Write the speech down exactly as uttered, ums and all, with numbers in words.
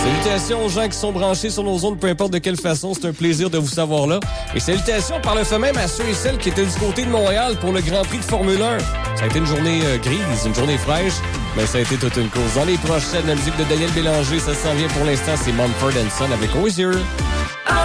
Salutations aux gens qui sont branchés sur nos ondes, peu importe de quelle façon. C'est un plaisir de vous savoir là. Et salutations par le fait même à ceux et celles qui étaient du côté de Montréal pour le Grand Prix de Formule un. Ça a été une journée euh, grise, une journée fraîche, mais ça a été toute une course. Dans les prochaines, la musique de Daniel Bélanger, ça s'en vient pour l'instant, c'est Mumford and Son avec Osier.